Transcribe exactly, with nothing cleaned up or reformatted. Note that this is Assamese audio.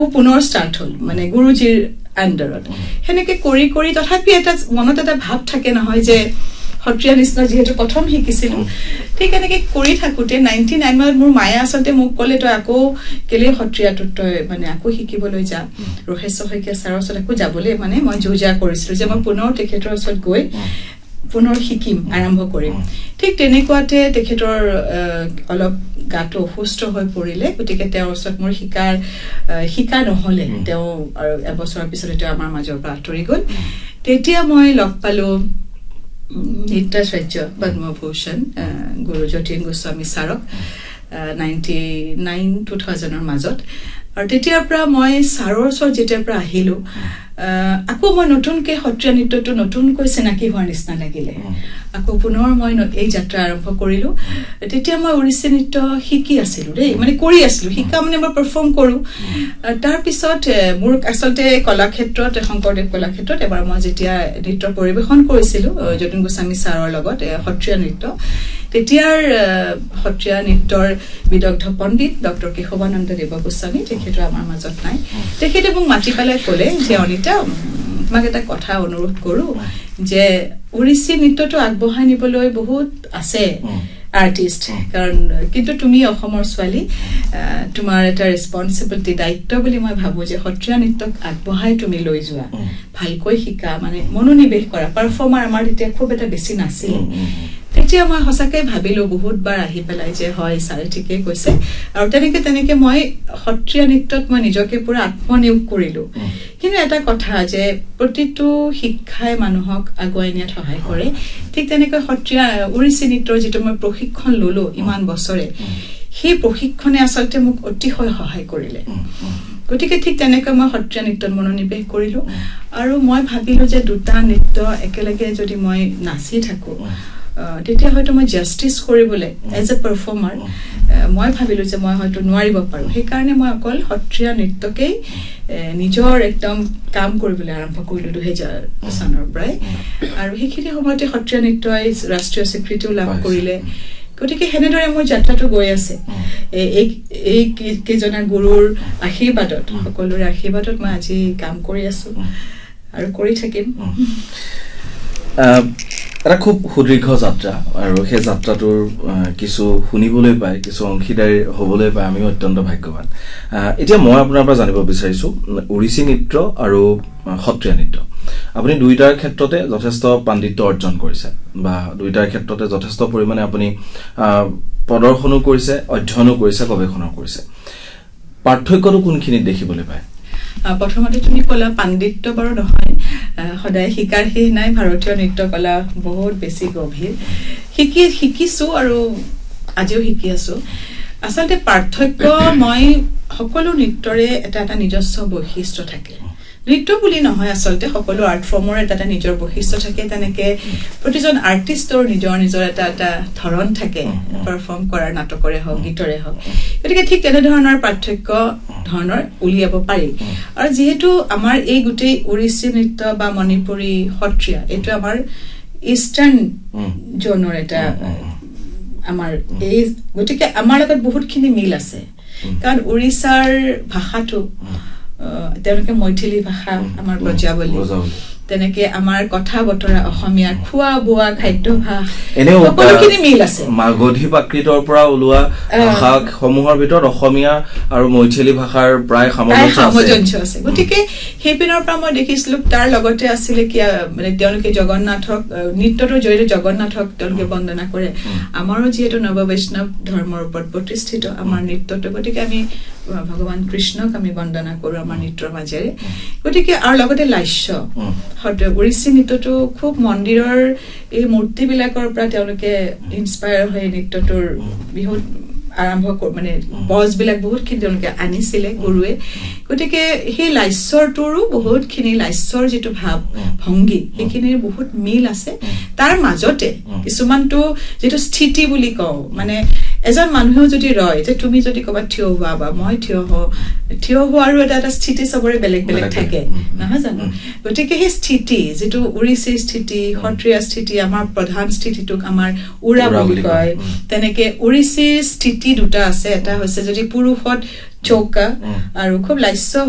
পুনৰ ষ্টাৰ্ট হ'ল মানে গুৰুজীৰ আণ্ডাৰত হেনেকে কৰি কৰি তথাপি এটা মনত এটা ভাব থাকে নহয় যে সত্ৰীয়া নিচিনা যেহেতু প্ৰথম শিকিছিলো ঠিক এনেকে কৰি থাকোতে নাইনটি নাইন ত মোৰ মায়ে আচলতে মোক ক'লে তই আকৌ কেলে সত্ৰীয়াটো তই মানে আকৌ শিকিবলৈ যা ৰহেশ শইকীয়া ছাৰৰ ওচৰত আকৌ যাবলৈ মানে মই যোজা কৰিছিলো যে মই পুনৰ তেখেতৰ ওচৰত গৈ পুনৰ শিকিম আৰম্ভ কৰিম ঠিক তেনেকুৱাতে তেখেতৰ অলপ গাটো অসুস্থ হৈ পৰিলে গতিকে তেওঁৰ ওচৰত মোৰ শিকাৰ শিকা নহলে তেওঁ আৰু এবছৰৰ পিছতে তেওঁ আমাৰ মাজৰ পৰা আঁতৰি গ'ল তেতিয়া মই লগ পালো নিত্যাচাৰ্য পদ্মভূষণ গুৰু যতীন গোস্বামী ছাৰক নাইনটি নাইন টু থাউজেণ্ডৰ মাজত আৰু তেতিয়াৰ পৰা মই ছাৰৰ ওচৰত যেতিয়াৰ পৰা আহিলো আকৌ মই নতুনকৈ সত্ৰীয়া নৃত্যটো নতুনকৈ চিনাকি হোৱাৰ নিচিনা লাগিলে আকৌ পুনৰ মই এই যাত্ৰা আৰম্ভ কৰিলো তেতিয়া মই ওড়িশী নৃত্য শিকি আছিলো দেই মানে কৰি আছিলো শিকা মানে মই পাৰফৰ্ম কৰো তাৰ পিছত মোৰ আচলতে কলাক্ষেত্ৰত শংকৰদেৱ কলাক্ষেত্ৰত এবাৰ মই যেতিয়া নৃত্য পৰিবেশন কৰিছিলো যতীন গোস্বামী ছাৰৰ লগত সত্ৰীয়া নৃত্য তেতিয়াৰ সত্ৰীয়া নৃত্যৰ বিদগ্ধ পণ্ডিত ডক্টৰ কেশৱানন্দ দেৱ গোস্বামী তেখেত আমাৰ মাজত নাই তেখেতে মোক মাতি পেলাই ক'লে যে অনিতা তোমাক এটা কথা অনুৰোধ কৰো যে ওড়িশী নৃত্যটো আগবঢ়াই নিবলৈ বহুত আছে আৰ্টিষ্ট কাৰণ কিন্তু তুমি অসমৰ ছোৱালী তোমাৰ এটা ৰেসপন্সিবিলিটি দায়িত্ব বুলি মই ভাবো যে সত্ৰীয়া নৃত্যক আগবঢ়াই তুমি লৈ যোৱা ভালকৈ শিকা মানে মনোনিবেশ কৰা পাৰফৰ্মাৰ আমাৰ তেতিয়া খুব এটা বেছি নাছিল তেতিয়া মই সঁচাকে ভাবিলো বহুত বাৰ আহি পেলাই যে হয় ছাৰে ঠিকে কৈছে আৰু তেনেকে তেনেকে মই সত্ৰীয়া নৃত্যত মই নিজকে পুৰা আত্মনিয়োগ কৰিলো কিন্তু এটা কথা যে প্ৰতিটো শিক্ষাই মানুহক আগুৱাই নিয়াত সহায় কৰে ঠিক তেনেকৈ সত্ৰীয়া ওড়িশী নৃত্যৰ যেটো মই প্ৰশিক্ষণ ললো ইমান বছৰে সেই প্ৰশিক্ষণে আচলতে মোক অতিশয় সহায় কৰিলে গতিকে ঠিক তেনেকৈ মই সত্ৰীয়া নৃত্যত মনোনিবেশ কৰিলো আৰু মই ভাবিলো যে দুটা নৃত্য একেলগে যদি মই নাচি থাকো তেতিয়া হয়তো মই জাস্টিস কৰিবলৈ এজ এ পাৰফৰ্মাৰ মই ভাবিলো যে মই হয়তো নোৱাৰিব পাৰো সেই কাৰণে মই অকল সত্ৰীয়া নৃত্যকেই নিজৰ একদম কাম কৰিবলৈ আৰম্ভ কৰিলো দুই হাজাৰ চনৰ পৰাই আৰু সেইখিনি সময়তে সত্ৰীয়া নৃত্যই ৰাষ্ট্ৰীয় স্বীকৃতিও লাভ কৰিলে গতিকে হেনেদৰে মোৰ যাত্ৰাটো গৈ আছে এই এই কেজনা গুৰুৰ আশীৰ্বাদত সকলোৰে আশীৰ্বাদত মই আজি কাম কৰি আছো আৰু কৰি থাকিম এটা খুব সুদীৰ্ঘ যাত্ৰা আৰু সেই যাত্ৰাটোৰ কিছু শুনিবলৈ পাই কিছু অংশীদাৰ হ'বলৈ পাই আমি অত্যন্ত ভাগ্যৱান এতিয়া মই আপোনাৰ পৰা জানিব বিচাৰিছো ওড়িশী নৃত্য আৰু সত্ৰীয়া নৃত্য আপুনি দুইটাৰ ক্ষেত্ৰতে যথেষ্ট পাণ্ডিত্য অৰ্জন কৰিছে বা দুইটাৰ ক্ষেত্ৰতে যথেষ্ট পৰিমাণে আপুনি প্ৰদৰ্শনো কৰিছে অধ্যয়নো কৰিছে গৱেষণা কৰিছে পাৰ্থক্যটো কোনখিনিত দেখিবলৈ পায় প্ৰথমতে তুমি কলা পাণ্ডিত্য বাৰু নহয় সদায় শিকাৰ শেষ নাই ভাৰতীয় নৃত্য কলা বহুত বেছি গভীৰ শিকি শিকিছো আৰু আজিও শিকি আছো আচলতে পাৰ্থক্য মই সকলো নৃত্যৰে এটা এটা নিজস্ব বৈশিষ্ট্য থাকে নৃত্য বুলি নহয় আচলতে সকলো আৰ্ট ফৰ্মৰ এটা এটা নিজৰ বৈশিষ্ট্য থাকে তেনেকে প্ৰতিজন আৰ্টিষ্টৰ নিজৰ নিজৰ এটা এটা ধৰণ থাকে পাৰফৰ্ম কৰাৰ নাটকৰে হওক গীতৰে হওক গতিকে ঠিক তেনে ধৰণৰ পাৰ্থক্য ধৰণৰ উলিয়াব পাৰি আৰু যেহেতু আমাৰ এই গোটেই ওড়িশী নৃত্য বা মণিপুৰী সত্ৰীয়া এইটো আমাৰ ইষ্টাৰ্ণ জোনৰ এটা আমাৰ এই গতিকে আমাৰ লগত বহুতখিনি মিল আছে কাৰণ ওড়িশাৰ ভাষাটো তেওঁলোকে মৈথিলী ভাষা আমাৰ ব্ৰজাৱলী তেনেকে আমাৰ কথা বতৰা অসমীয়া খোৱা বোৱা খাদ্যভাস সকলোখিনি মিল আছে মাগধী প্ৰাকৃতৰ পৰা ওলোৱা ভাষা সমূহৰ ভিতৰত অসমীয়া আৰু মৈথিলী ভাষাৰ প্ৰায় সামঞ্জস্য আছে গতিকে সেই পিনৰ পৰা মই দেখিছিলো তাৰ লগতে আছিলে কি মানে তেওঁলোকে জগন্নাথক নৃত্যটোৰ জৰিয়তে জগন্নাথক তেওঁলোকে বন্দনা কৰে আমাৰো যিহেতু নৱ বৈষ্ণৱ ধৰ্মৰ ওপৰত প্ৰতিষ্ঠিত আমাৰ নৃত্যটো গতিকে আমি ভগৱান কৃষ্ণক আমি বন্দনা কৰো আমাৰ নৃত্যৰ মাজেৰে গতিকে আৰু লগতে লাস্য ওড়িশী নৃত্যটো খুব মন্দিৰৰ এই মূৰ্তিবিলাকৰ পৰা তেওঁলোকে ইনস্পায়াৰ হৈ নৃত্যটোৰ বিহুত আৰম্ভ মানে বজবিলাক বহুতখিনি তেওঁলোকে আনিছিলে গুৰুৱে গতিকে সেই লাস্যৰটোৰো বহুতখিনি লাস্যৰ যিটো ভাৱ ভংগী সেইখিনিৰ বহুত মিল আছে তাৰ মাজতে কিছুমানটো যিটো স্থিতি বুলি কওঁ মানে এজন মানুহেও যদি ৰয় যে তুমি যদি ক'বা থিয় হোৱা বা মই থিয় হওঁ থিয় হোৱাৰো এটা এটা স্থিতি চবৰে বেলেগ বেলেগ থাকে নহয় জানো গতিকে সেই স্থিতি যিটো ওড়িশী স্থিতি সত্ৰীয়া স্থিতি আমাৰ প্ৰধান স্থিতিটোক আমাৰ উৰা বুলি কয় তেনেকে ওড়িশী স্থিতি দুটা আছে এটা হৈছে যদি পুৰুষত চৌকা আৰু খুব লাস্য